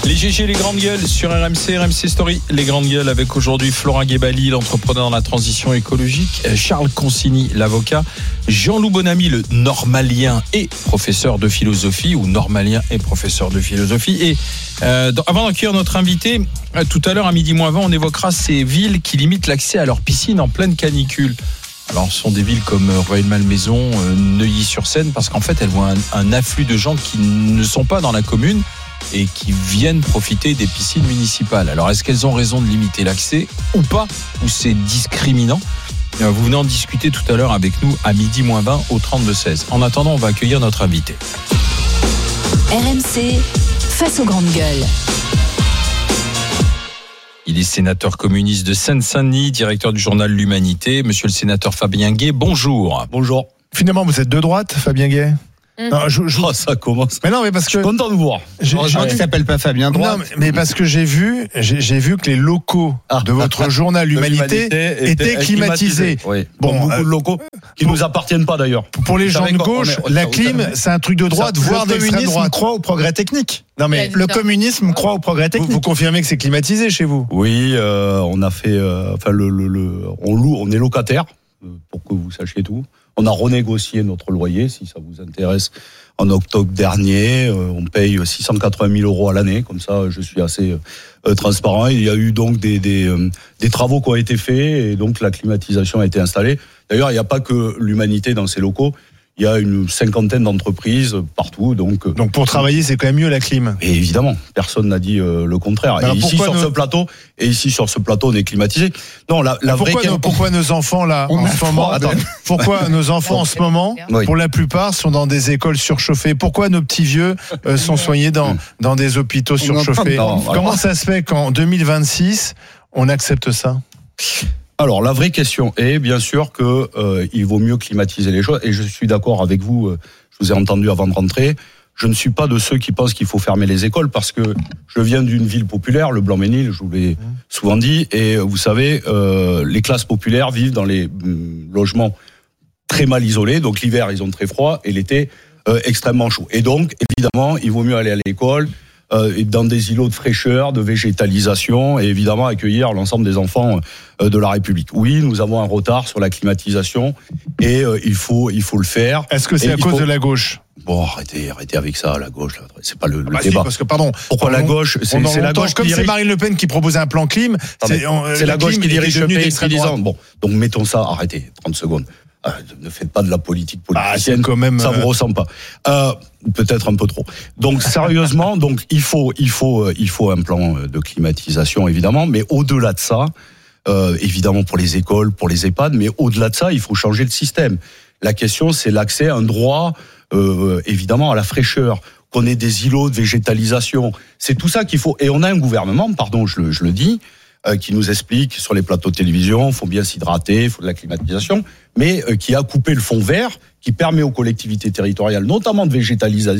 Les GG, les grandes gueules sur RMC Story, les grandes gueules avec aujourd'hui Florent Guébali, l'entrepreneur dans la transition écologique, Charles Consigny, l'avocat, Jean-Loup Bonamy, le normalien et professeur de philosophie, ou normalien et professeur de philosophie. Et avant d'accueillir notre invité, tout à l'heure à 12:20, on évoquera ces villes qui limitent l'accès à leur piscine en pleine canicule. Alors, ce sont des villes comme Rueil-Malmaison, Neuilly-sur-Seine, parce qu'en fait, elles voient un afflux de gens qui ne sont pas dans la commune et qui viennent profiter des piscines municipales. Alors, est-ce qu'elles ont raison de limiter l'accès ou pas, ou c'est discriminant ? Vous venez en discuter tout à l'heure avec nous à 12:20 au 32-16. En attendant, on va accueillir notre invité. RMC, face aux grandes gueules. Il est sénateur communiste de Seine-Saint-Denis, directeur du journal L'Humanité. Monsieur le sénateur Fabien Gay, bonjour. Bonjour. Finalement, vous êtes de droite, Fabien Gay ? Non, ça commence. Mais non, mais parce que je suis content de vous voir. Il s'appelle pas Fabien Droite. Non, mais parce que j'ai vu que les locaux de votre journal L'Humanité étaient climatisés. Oui. Bon, beaucoup de locaux qui nous appartiennent pas d'ailleurs. Pour les gens de gauche, la clim, c'est un truc de droite, voire d'extrême droite. Le communisme croit au progrès technique. Non mais le communisme croit au progrès technique. Vous confirmez que c'est climatisé chez vous ? Oui, on a fait, on est locataire, pour que vous sachiez tout. On a renégocié notre loyer, si ça vous intéresse, en octobre dernier. On paye 680 000 euros à l'année, comme ça je suis assez transparent. Il y a eu donc des travaux qui ont été faits et donc la climatisation a été installée. D'ailleurs, il n'y a pas que l'Humanité dans ces locaux. Il y a une 50aine d'entreprises partout. Donc pour travailler, c'est quand même mieux la clim. Et évidemment, personne n'a dit le contraire. Alors et ici sur ce plateau, on est climatisé. Non, pourquoi nos enfants là en ce moment Pourquoi nos enfants en ce moment, pour la plupart, sont dans des écoles surchauffées ? Pourquoi nos petits vieux sont soignés dans des hôpitaux surchauffés ? Comment ça se fait qu'en 2026, on accepte ça ? Alors, la vraie question est, bien sûr, que il vaut mieux climatiser les choses. Et je suis d'accord avec vous, je vous ai entendu avant de rentrer. Je ne suis pas de ceux qui pensent qu'il faut fermer les écoles parce que je viens d'une ville populaire, le Blanc-Ménil, je vous l'ai souvent dit. Et vous savez, les classes populaires vivent dans les logements très mal isolés. Donc, l'hiver, ils ont très froid et l'été, extrêmement chaud. Et donc, évidemment, il vaut mieux aller à l'école dans des îlots de fraîcheur, de végétalisation et évidemment accueillir l'ensemble des enfants de la République. Oui, nous avons un retard sur la climatisation et il faut le faire. Est-ce que c'est à cause de la gauche ? Bon, arrêtez avec ça, la gauche. Là. C'est pas le débat. Si, parce que pardon. Pourquoi la gauche ? C'est la gauche comme c'est Marine Le Pen qui propose un plan clim. C'est la gauche qui dirige le pays extrémisant. Bon, donc mettons ça. Arrêtez. 30 secondes. Ne faites pas de la politique politicienne, quand même, ça vous ressemble pas. Peut-être un peu trop. Donc sérieusement, il faut un plan de climatisation évidemment, mais au-delà de ça, évidemment pour les écoles, pour les EHPAD, mais au-delà de ça, il faut changer le système. La question, c'est l'accès à un droit, évidemment, à la fraîcheur, qu'on ait des îlots de végétalisation. C'est tout ça qu'il faut. Et on a un gouvernement, pardon, je le dis, qui nous explique sur les plateaux de télévision, il faut bien s'hydrater, il faut de la climatisation, mais qui a coupé le fonds vert, qui permet aux collectivités territoriales, notamment de végétaliser,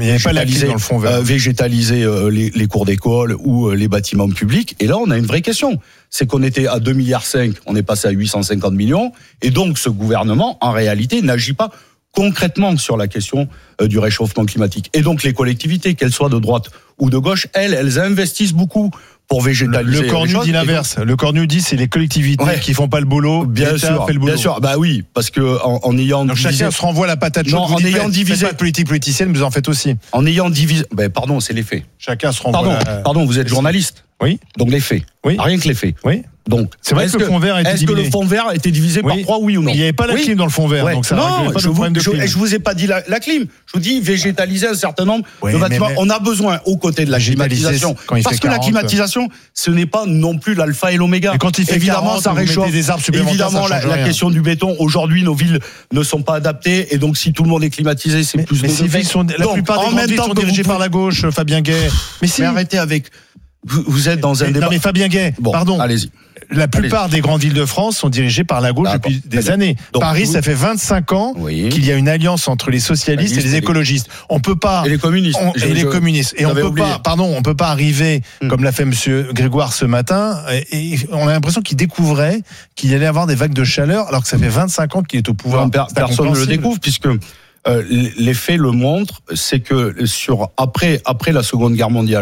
les cours d'école ou les bâtiments publics. Et là, on a une vraie question. C'est qu'on était à 2,5 milliards, on est passé à 850 millions, et donc ce gouvernement, en réalité, n'agit pas concrètement sur la question du réchauffement climatique. Et donc les collectivités, qu'elles soient de droite ou de gauche, elles investissent beaucoup pour végétaliser. Le Cornu dit l'inverse. Le Cornu dit c'est les collectivités qui font pas le boulot. Bien sûr, fait le boulot. Bien sûr. Bah oui, parce que en ayant divisé, chacun se renvoie la patate chaude. Non, en ayant divisé, pas de politique politicienne, vous en faites aussi. En ayant divisé, pardon, c'est les faits. Chacun se renvoie. Pardon, vous êtes journaliste. Oui. Donc les faits. Oui. Rien que les faits. Oui. Donc, c'est vrai que le fond vert a été divisé. Est-ce que le fond vert a été divisé par 3, oui ou non ? Il n'y avait pas la clim dans le fond vert, donc ça non, pas de problème de clim. Je vous ai pas dit la clim. Je vous dis végétaliser un certain nombre de bâtiments. On a besoin, aux côtés de la climatisation, parce que la climatisation, ce n'est pas non plus l'alpha et l'oméga. Et quand il fait évidemment, 40, ça réchauffe. des arbres supplémentaires, évidemment, la question du béton. Aujourd'hui, nos villes ne sont pas adaptées, et donc si tout le monde est climatisé, c'est plus de villes sont la plupart des grandes villes sont dirigées par la gauche, Fabien Gay. Mais arrêtez avec. Vous êtes dans un débat. Non mais Fabien Gay, pardon. Allez-y. La plupart des grandes villes de France sont dirigées par la gauche depuis des années. Donc, Paris, ça fait 25 ans qu'il y a une alliance entre les socialistes et les écologistes. On peut pas. Et les communistes. Les communistes. Et on peut pas arriver, comme l'a fait monsieur Grégoire ce matin, et on a l'impression qu'il découvrait qu'il allait avoir des vagues de chaleur, alors que ça fait 25 ans qu'il est au pouvoir. Personne ne le découvre, puisque les faits le montrent, c'est que après la Seconde Guerre mondiale,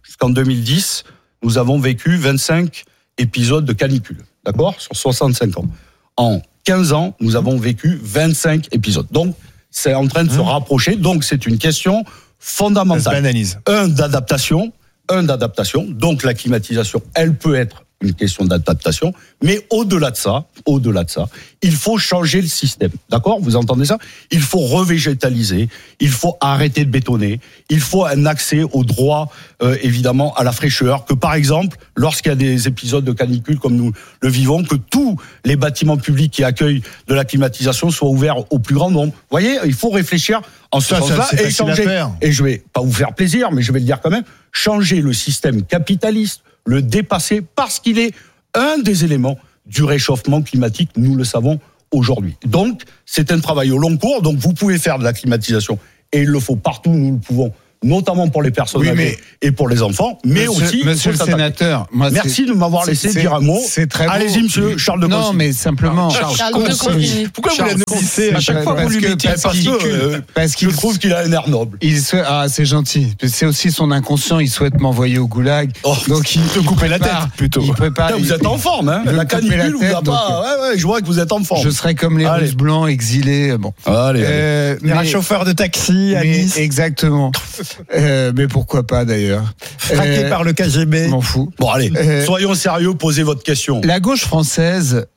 jusqu'en 2010, nous avons vécu 25 épisodes de canicule, d'accord, sur 65 ans. En 15 ans, nous avons vécu 25 épisodes. Donc, c'est en train de se rapprocher. Donc, c'est une question fondamentale. Un d'adaptation. Donc, la climatisation, elle peut être une question d'adaptation, mais au-delà de ça, il faut changer le système. D'accord ? Vous entendez ça ? Il faut revégétaliser, il faut arrêter de bétonner, il faut un accès au droit, évidemment, à la fraîcheur, que par exemple, lorsqu'il y a des épisodes de canicule comme nous le vivons, que tous les bâtiments publics qui accueillent de la climatisation soient ouverts au plus grand nombre. Vous voyez, il faut réfléchir en ce sens-là et changer. Et je vais pas vous faire plaisir, mais je vais le dire quand même, changer le système capitaliste, le dépasser, parce qu'il est un des éléments du réchauffement climatique, nous le savons aujourd'hui. Donc, c'est un travail au long cours, donc vous pouvez faire de la climatisation, et il le faut partout, nous le pouvons, notamment pour les personnes âgées et pour les enfants, mais aussi... Monsieur le sénateur... Merci de m'avoir laissé dire un mot. C'est très beau. Allez-y, monsieur Charles de Consigny. Non, mais simplement... Charles de Consigny. Pourquoi vous l'annoncez à chaque fois vous lui mettez parce qu'il trouve qu'il a un air noble. C'est gentil. C'est aussi son inconscient, il souhaite m'envoyer au goulag. Donc il te couper la tête, plutôt. Vous êtes en forme, hein. La canicule, vous a pas... Ouais, je vois que vous êtes en forme. Je serai comme les Russes blancs exilés. Bon. Allez. Un chauffeur de taxi à Nice. Exactement. Mais pourquoi pas d'ailleurs. Traqué par le KGB. M'en fous. Bon allez, soyons sérieux, posez votre question. La gauche française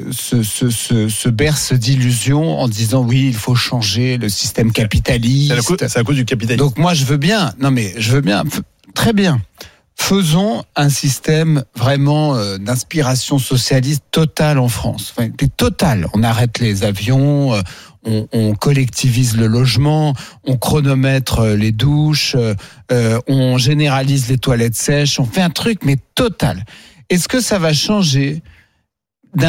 se berce d'illusions en disant oui, il faut changer le système capitaliste. C'est à cause du capitalisme. Donc moi je veux bien. Très bien. Faisons un système vraiment d'inspiration socialiste totale en France. Enfin, totale. On arrête les avions. On collectivise le logement, on chronomètre les douches, on généralise les toilettes sèches, on fait un truc mais total. Est-ce que ça va changer de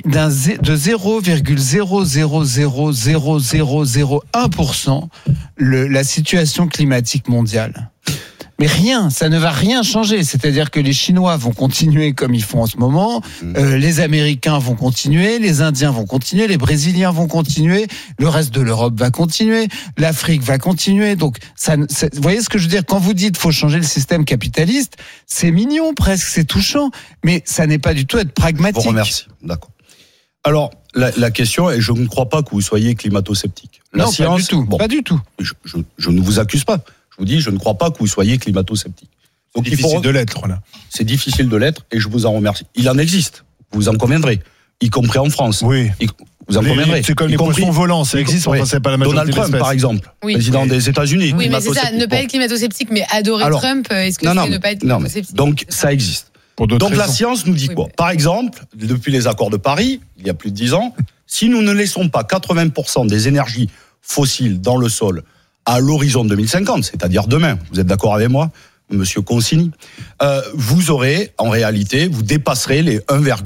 0,0000001% la situation climatique mondiale ? Mais rien, ça ne va rien changer. C'est-à-dire que les Chinois vont continuer comme ils font en ce moment, les Américains vont continuer, les Indiens vont continuer, les Brésiliens vont continuer, le reste de l'Europe va continuer, l'Afrique va continuer. Donc, vous voyez ce que je veux dire ? Quand vous dites faut changer le système capitaliste, c'est mignon presque, c'est touchant, mais ça n'est pas du tout être pragmatique. Je vous remercie, d'accord. Alors, la question est, je ne crois pas que vous soyez climato-sceptique. Non, pas du tout. Pas du tout. Je ne vous accuse pas. Je vous dis, je ne crois pas que vous soyez climato-sceptique. Donc, c'est difficile de l'être, là. C'est difficile de l'être, et je vous en remercie. Il en existe, vous en conviendrez, y compris en France. Oui. Vous en conviendrez. C'est comme les poissons volants, ça existe, enfin, c'est pas la majorité Donald Trump, par exemple, président des États-Unis. Oui, mais c'est ça, ne pas être climato-sceptique, mais adorer Trump, est-ce que c'est ne pas être climato-sceptique ? Donc, ça existe. Donc, la science nous dit quoi ? Par exemple, depuis les accords de Paris, il y a plus de 10 ans, si nous ne laissons pas 80% des énergies fossiles dans le sol à l'horizon 2050, c'est-à-dire demain, vous êtes d'accord avec moi, monsieur Consigny, vous aurez, en réalité, vous dépasserez les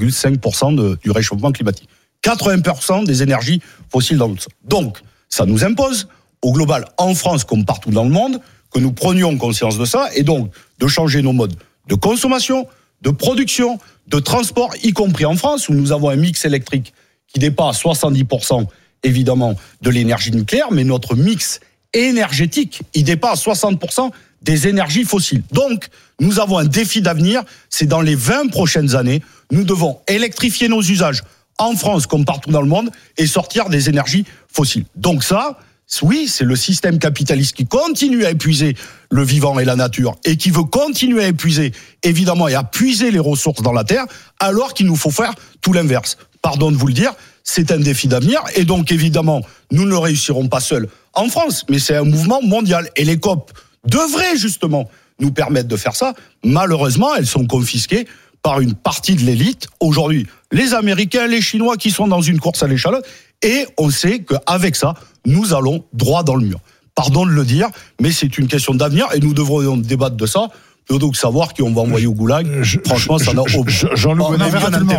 1,5% du réchauffement climatique. 80% des énergies fossiles dans le sol. Donc, ça nous impose, au global, en France comme partout dans le monde, que nous prenions conscience de ça, et donc de changer nos modes de consommation, de production, de transport, y compris en France, où nous avons un mix électrique qui dépasse 70%, évidemment, de l'énergie nucléaire, mais notre mix énergétique, il dépasse 60% des énergies fossiles. Donc, nous avons un défi d'avenir, c'est dans les 20 prochaines années, nous devons électrifier nos usages en France comme partout dans le monde et sortir des énergies fossiles. Donc ça, oui, c'est le système capitaliste qui continue à épuiser le vivant et la nature et qui veut continuer à épuiser, évidemment, et à puiser les ressources dans la terre, alors qu'il nous faut faire tout l'inverse. Pardon de vous le dire, c'est un défi d'avenir et donc, évidemment, nous ne réussirons pas seuls en France, mais c'est un mouvement mondial. Et les COP devraient justement nous permettre de faire ça. Malheureusement, elles sont confisquées par une partie de l'élite. Aujourd'hui, les Américains, les Chinois qui sont dans une course à l'échalote. Et on sait qu'avec ça, nous allons droit dans le mur. Pardon de le dire, mais c'est une question d'avenir et nous devrons débattre de ça. Plutôt que savoir qu'on va envoyer au goulag. Franchement, ça n'a aucun intérêt.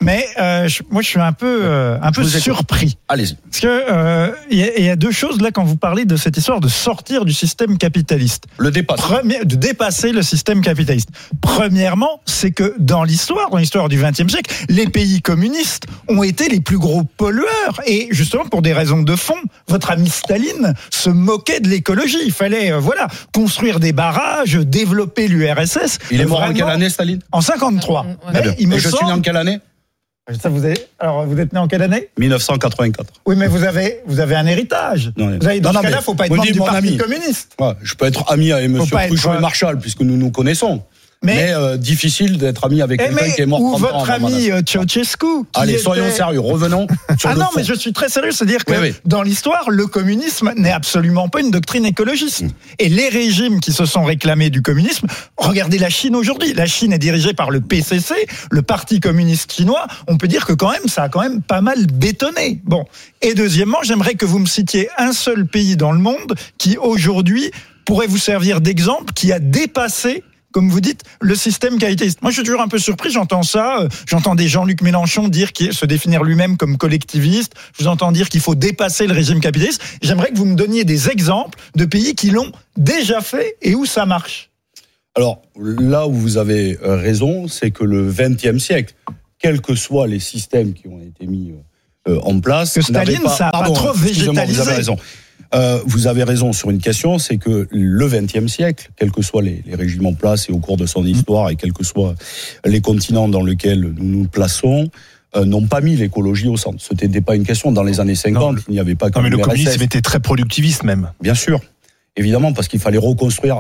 mais moi je suis un peu surpris. Allez-y. Parce que il y a deux choses là quand vous parlez de cette histoire de sortir du système capitaliste. Le dépassement. De dépasser le système capitaliste. Premièrement, c'est que dans l'histoire du XXe siècle, les pays communistes ont été les plus gros pollueurs. Et justement, pour des raisons de fond, votre ami Staline se moquait de l'écologie. Il fallait construire des barrages, développer l'URSS. Il est mort en quelle année, Staline ? En 53. Et je suis né en quelle année ? Ça, vous êtes né en quelle année ? 1984. Oui, mais vous avez un héritage. Dans ce cas-là, faut pas être membre du Parti communiste. Ouais, je peux être ami avec M. Cruchot et Marshall, puisque nous nous connaissons. Mais difficile d'être ami avec quelqu'un qui est mort 30 ans. Ou votre ami Ceausescu. Allez, soyons sérieux, revenons sur le fond. Mais je suis très sérieux, c'est-à-dire que dans l'histoire, le communisme n'est absolument pas une doctrine écologiste. Et les régimes qui se sont réclamés du communisme, regardez la Chine aujourd'hui. La Chine est dirigée par le PCC, le Parti communiste chinois. On peut dire que ça a quand même pas mal bétonné. Bon. Et deuxièmement, j'aimerais que vous me citiez un seul pays dans le monde qui aujourd'hui pourrait vous servir d'exemple, qui a dépassé, comme vous dites, le système capitaliste. Moi, je suis toujours un peu surpris, j'entends des Jean-Luc Mélenchon se définir lui-même comme collectiviste, je vous entends dire qu'il faut dépasser le régime capitaliste. J'aimerais que vous me donniez des exemples de pays qui l'ont déjà fait et où ça marche. Alors, là où vous avez raison, c'est que le XXe siècle, quels que soient les systèmes qui ont été mis en place... Que Staline, ça n'a pas trop végétalisé. Vous avez raison. Vous avez raison sur une question, c'est que le XXe siècle, quels que soient les régimes en place et au cours de son histoire, et quels que soient les continents dans lesquels nous nous plaçons, n'ont pas mis l'écologie au centre. Ce n'était pas une question. Dans les années 50, il n'y avait pas que mais le communisme était très productiviste même. Bien sûr, évidemment, parce qu'il fallait reconstruire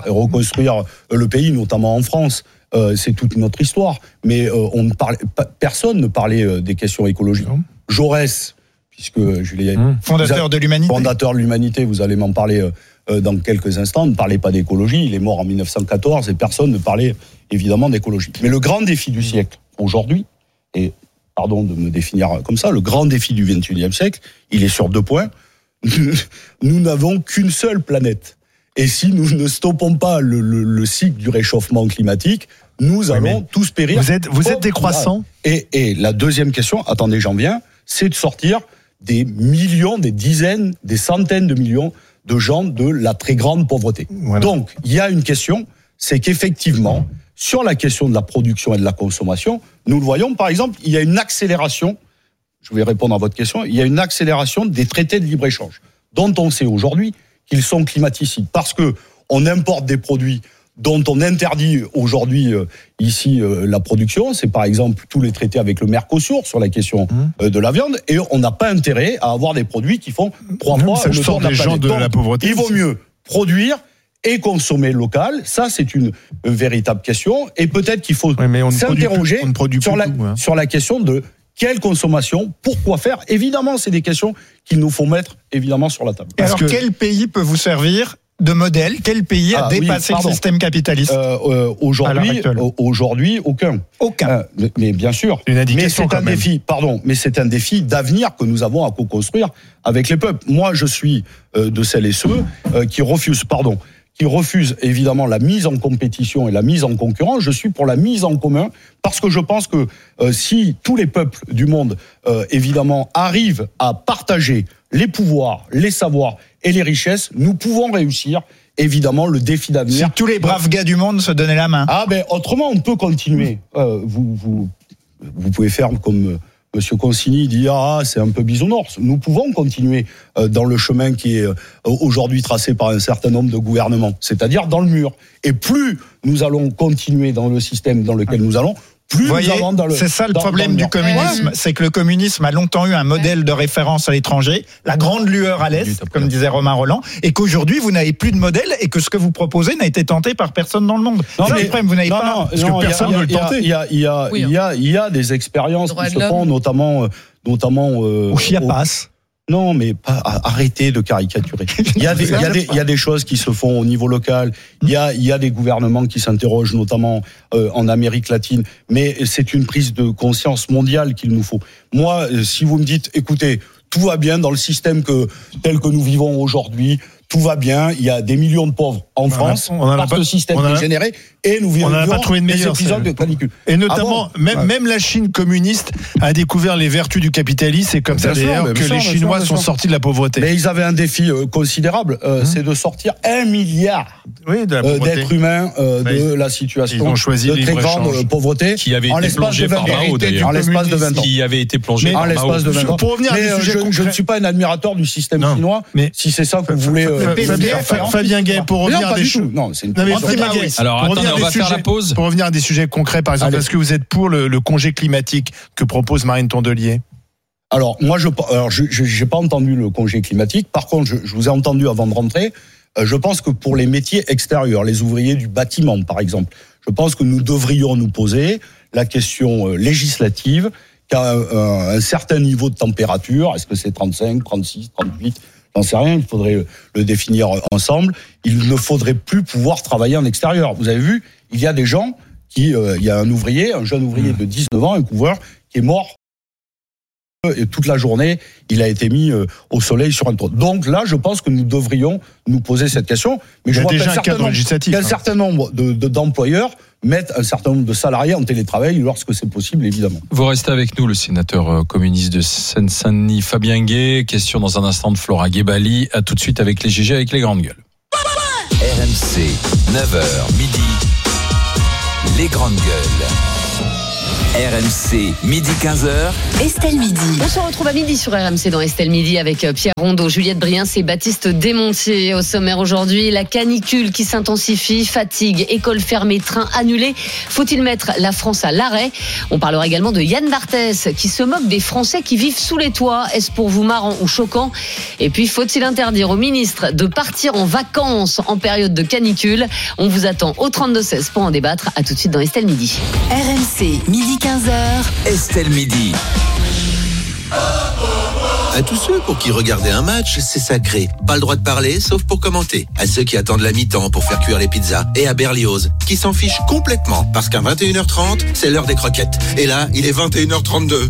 le pays, notamment en France. C'est toute notre histoire. Mais personne ne parlait des questions écologiques. Jaurès, puisque je l'ai fondateur de l'humanité, vous allez m'en parler dans quelques instants, ne parlait pas d'écologie, il est mort en 1914 et personne ne parlait évidemment d'écologie. Mais le grand défi du siècle aujourd'hui, et pardon de me définir comme ça, le grand défi du XXIe siècle, il est sur 2 points. Nous n'avons qu'une seule planète. Et si nous ne stoppons pas le cycle du réchauffement climatique, nous allons tous périr. Vous êtes décroissant. Et la deuxième question, attendez, j'en viens, c'est de sortir des millions, des dizaines, des centaines de millions de gens de la très grande pauvreté. Voilà. Donc, il y a une question, c'est qu'effectivement, sur la question de la production et de la consommation, nous le voyons, par exemple, il y a une accélération, je vais répondre à votre question, il y a une accélération des traités de libre-échange, dont on sait aujourd'hui qu'ils sont climaticides, parce que on importe des produits dont on interdit aujourd'hui ici la production, c'est par exemple tous les traités avec le Mercosur sur la question de la viande, et on n'a pas intérêt à avoir des produits qui font 3 fois le tour de la planète. De la pauvreté. Il vaut mieux produire et consommer local, ça c'est une véritable question, et peut-être qu'il faut s'interroger sur la question de quelle consommation, pourquoi faire. Évidemment, c'est des questions qu'il nous faut mettre évidemment sur la table. Et alors, quel pays peut vous servir de modèle? Quel pays a dépassé le système capitaliste? Aujourd'hui, aucun. Mais bien sûr. Une indication, mais c'est un défi d'avenir que nous avons à co-construire avec les peuples. Moi, je suis de celles et ceux qui refusent évidemment la mise en compétition et la mise en concurrence. Je suis pour la mise en commun, parce que je pense que si tous les peuples du monde, évidemment, arrivent à partager les pouvoirs, les savoirs et les richesses, nous pouvons réussir, évidemment, le défi d'avenir. Si tous les braves gars du monde se donnaient la main. Autrement, on peut continuer. Vous pouvez faire comme... Monsieur Consigny dit c'est un peu bisounours. Nous pouvons continuer dans le chemin qui est aujourd'hui tracé par un certain nombre de gouvernements, c'est-à-dire dans le mur. Et plus nous allons continuer dans le système dans lequel nous allons, plus nous allons dans le... C'est ça le problème du communisme, c'est que le communisme a longtemps eu un modèle de référence à l'étranger, la grande lueur à l'Est, comme disait Romain Rolland, et qu'aujourd'hui vous n'avez plus de modèle et que ce que vous proposez n'a été tenté par personne dans le monde. Parce que personne ne veut le tenter. Il y a des expériences qui se font, notamment au Chiapas. Non, mais arrêtez de caricaturer. Il y a des choses qui se font au niveau local. Il y a des gouvernements qui s'interrogent, notamment en Amérique latine. Mais c'est une prise de conscience mondiale qu'il nous faut. Moi, si vous me dites, écoutez, tout va bien dans le système tel que nous vivons aujourd'hui, tout va bien, il y a des millions de pauvres en France par ce système dégénéré, et nous vivons des épisodes de canicule. Et notamment, même la Chine communiste a découvert les vertus du capitalisme, c'est comme ça d'ailleurs que les Chinois sont sortis de la pauvreté. Mais ils avaient un défi considérable, c'est de sortir 1 milliard d'êtres humains de la situation de très grande pauvreté qui avait été plongé par Mao d'ailleurs. En l'espace de 20 ans. Qui avait été plongé par Mao. Pour revenir à des sujets concrets, je ne suis pas un admirateur du système chinois, si c'est ça que vous voulez... Fabien Gay, pour revenir à des choses. Alors attendez, on va faire la pause. Pour revenir à des sujets concrets, par exemple, est-ce que vous êtes pour le congé climatique que propose Marine Tondelier ? Alors moi, je n'ai pas entendu le congé climatique. Par contre, je vous ai entendu avant de rentrer. Je pense que pour les métiers extérieurs, les ouvriers du bâtiment, par exemple, je pense que nous devrions nous poser la question législative qu'à un certain niveau de température, est-ce que c'est 35, 36, 38 ? J'en sais rien, il faudrait le définir ensemble. Il ne faudrait plus pouvoir travailler en extérieur. Vous avez vu, il y a des gens il y a un jeune ouvrier de 19 ans, un couvreur, qui est mort. Et toute la journée, il a été mis au soleil sur un toit. Donc là, je pense que nous devrions nous poser cette question. Mais je vois qu'un certain nombre d'employeurs mettent un certain nombre de salariés en télétravail lorsque c'est possible, évidemment. Vous restez avec nous, le sénateur communiste de Seine-Saint-Denis, Fabien Gay. Question dans un instant de Flora Guébali. À tout de suite avec les GG, avec les grandes gueules. RMC, 9h, midi, les grandes gueules. RMC, midi 15h. Estelle Midi. On se retrouve à midi sur RMC dans Estelle Midi avec Pierre Rondeau, Juliette Briens et Baptiste Desmontiers. Au sommaire aujourd'hui, la canicule qui s'intensifie, fatigue, écoles fermées, trains annulés. Faut-il mettre la France à l'arrêt ? On parlera également de Yann Barthès qui se moque des Français qui vivent sous les toits. Est-ce pour vous marrant ou choquant ? Et puis, faut-il interdire au ministre de partir en vacances en période de canicule ? On vous attend au 32-16 pour en débattre. À tout de suite dans Estelle Midi. RMC, midi 15h. Estelle Midi. À tous ceux pour qui regarder un match, c'est sacré. Pas le droit de parler, sauf pour commenter. À ceux qui attendent la mi-temps pour faire cuire les pizzas. Et à Berlioz, qui s'en fiche complètement, parce qu'à 21h30, c'est l'heure des croquettes. Et là, il est 21h32.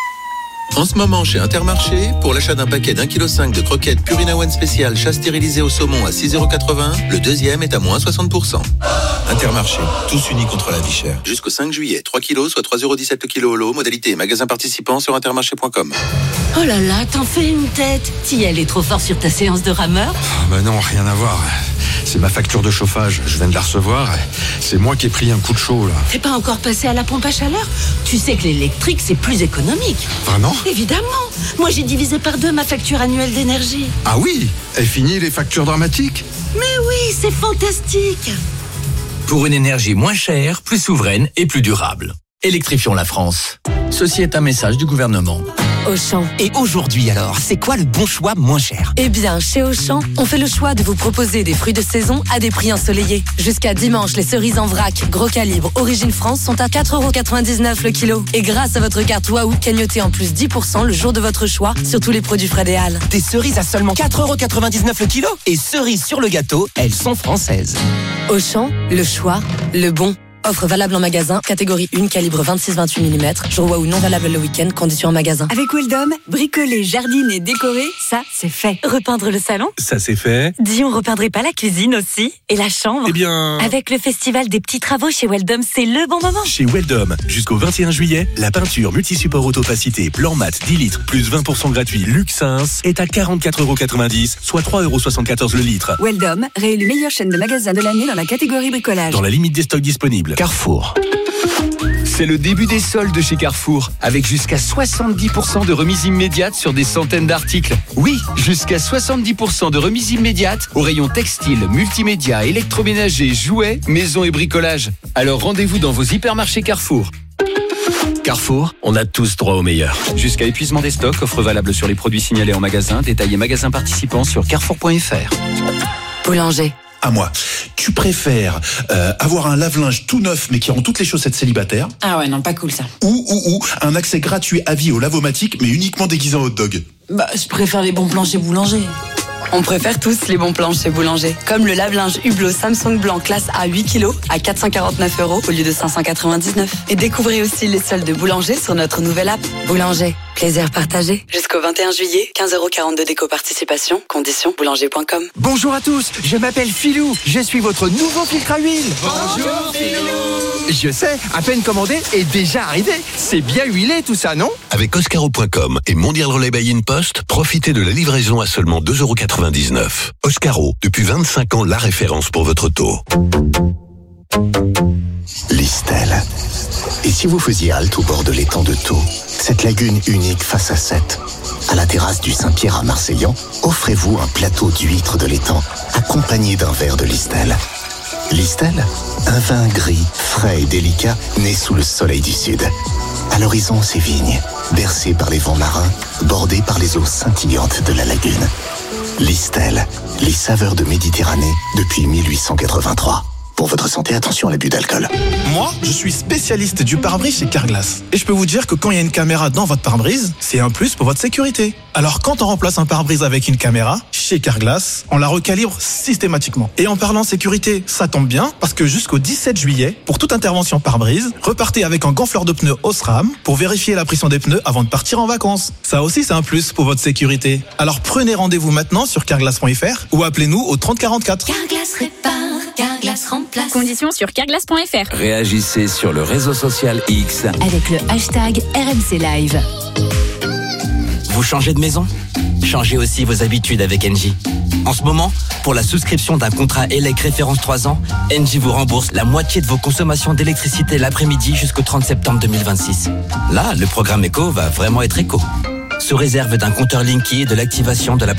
En ce moment, chez Intermarché, pour l'achat d'un paquet d'1,5 kg de croquettes Purina One spécial chat stérilisé au saumon à 6,80 €, le deuxième est à moins 60%. Intermarché, tous unis contre la vie chère. Jusqu'au 5 juillet, 3 kilos, soit 3,17 € le kilo au lot. Modalité magasin participant sur intermarché.com. Oh là là, t'en fais une tête. T'y allais trop fort sur ta séance de rameur ? Bah non, rien à voir. C'est ma facture de chauffage, je viens de la recevoir. C'est moi qui ai pris un coup de chaud là. T'es pas encore passé à la pompe à chaleur ? Tu sais que l'électrique c'est plus économique. Vraiment ? Évidemment. Moi j'ai divisé par 2 ma facture annuelle d'énergie. Ah oui ? Et fini les factures dramatiques ? Mais oui, c'est fantastique. Pour une énergie moins chère, plus souveraine et plus durable. Électrifions la France. Ceci est un message du gouvernement. Auchan. Et aujourd'hui alors, c'est quoi le bon choix moins cher ? Eh bien, chez Auchan, on fait le choix de vous proposer des fruits de saison à des prix ensoleillés. Jusqu'à dimanche, les cerises en vrac, gros calibre, origine France sont à 4,99 € le kilo. Et grâce à votre carte Waouh, cagnotez en plus 10% le jour de votre choix sur tous les produits Fred et Hall. Des cerises à seulement 4,99 € le kilo. Et cerises sur le gâteau, elles sont françaises. Auchan, le choix, le bon. Offre valable en magasin, catégorie 1, calibre 26-28 mm. Jour Waouh non valable le week-end, conditions en magasin. Avec Weldom, bricoler, jardiner, décorer, ça c'est fait. Repeindre le salon, ça c'est fait. Dis, on repeindrait pas la cuisine aussi ? Et la chambre ? Eh bien... Avec le festival des petits travaux chez Weldom, c'est le bon moment. Chez Weldom, jusqu'au 21 juillet, la peinture multi-support autopacité blanc mat 10 litres plus 20% gratuit Luxins est à 44,90 €, soit 3,74 € le litre. Weldom, réélu meilleure chaîne de magasins de l'année dans la catégorie bricolage. Dans la limite des stocks disponibles. Carrefour. C'est le début des soldes chez Carrefour, avec jusqu'à 70% de remise immédiate sur des centaines d'articles. Oui, jusqu'à 70% de remise immédiate au rayon textile, multimédia, électroménager, jouets, maison et bricolage. Alors rendez-vous dans vos hypermarchés Carrefour. Carrefour, on a tous droit au meilleur. Jusqu'à épuisement des stocks, offre valable sur les produits signalés en magasin, détaillés magasin participant sur carrefour.fr. Boulanger. À moi. Tu préfères avoir un lave-linge tout neuf mais qui rend toutes les chaussettes célibataires ? Ah ouais, non, pas cool ça. Ou un accès gratuit à vie au lavomatique mais uniquement déguisé en hot dog ? Bah, je préfère les bons plans chez Boulanger. On préfère tous les bons plans chez Boulanger. Comme le lave-linge Hublot Samsung blanc classe A 8 kg à 449 € au lieu de 599. Et découvrez aussi les soldes de Boulanger sur notre nouvelle app. Boulanger, plaisir partagé. Jusqu'au 21 juillet, 15,42 € d'éco-participation. Conditions boulanger.com. Bonjour à tous, je m'appelle Philou. Je suis votre nouveau filtre à huile. Bonjour Philou. Je sais, à peine commandé et déjà arrivé. C'est bien huilé tout ça, non? Avec Oscaro.com et Mondial Relay by InPost, profitez de la livraison à seulement 2,99 €. Oscaro, depuis 25 ans, la référence pour votre taux. Listel. Et si vous faisiez halte au bord de l'étang de Thau, cette lagune unique face à Sète, à la terrasse du Saint-Pierre à Marseillan, offrez-vous un plateau d'huîtres de l'étang, accompagné d'un verre de Listel. Listel, un vin gris, frais et délicat, né sous le soleil du sud. À l'horizon, ces vignes, bercées par les vents marins, bordées par les eaux scintillantes de la lagune. Listel, les saveurs de Méditerranée depuis 1883. Pour votre santé, attention à l'abus d'alcool. Moi, je suis spécialiste du pare-brise chez Carglass. Et je peux vous dire que quand il y a une caméra dans votre pare-brise, c'est un plus pour votre sécurité. Alors quand on remplace un pare-brise avec une caméra, chez Carglass, on la recalibre systématiquement. Et en parlant sécurité, ça tombe bien, parce que jusqu'au 17 juillet, pour toute intervention pare-brise, repartez avec un gonfleur de pneus Osram pour vérifier la pression des pneus avant de partir en vacances. Ça aussi, c'est un plus pour votre sécurité. Alors prenez rendez-vous maintenant sur carglass.fr ou appelez-nous au 30 44. Carglass répare, Carglass remplace. Conditions sur carglass.fr. Réagissez sur le réseau social X avec le hashtag RMC Live. Vous changez de maison ? Changez aussi vos habitudes avec Engie. En ce moment, pour la souscription d'un contrat ELEC référence 3 ans, Engie vous rembourse la moitié de vos consommations d'électricité l'après-midi jusqu'au 30 septembre 2026. Là, le programme éco va vraiment être éco. Sous réserve d'un compteur Linky et de l'activation de la